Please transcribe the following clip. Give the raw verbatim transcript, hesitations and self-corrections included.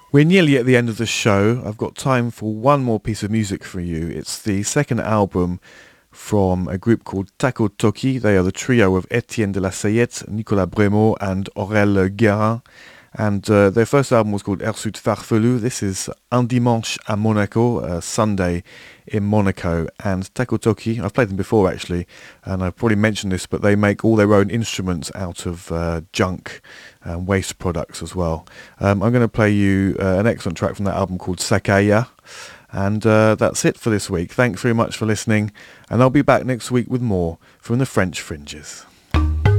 We're nearly at the end of the show. I've got time for one more piece of music for you. It's the second album from a group called Taco Toki. They are the trio of Etienne de la Sayette, Nicolas Brémaud and Aurèle Guérin. And uh, their first album was called Hirsute Farfelu. This is Un Dimanche à Monaco, a Sunday in Monaco. And Taco Toki, I've played them before actually, and I've probably mentioned this, but they make all their own instruments out of uh, junk and waste products as well. Um, I'm going to play you uh, an excellent track from that album called Sakaya. And uh, that's it for this week. Thanks very much for listening, and I'll be back next week with more from the French Fringes.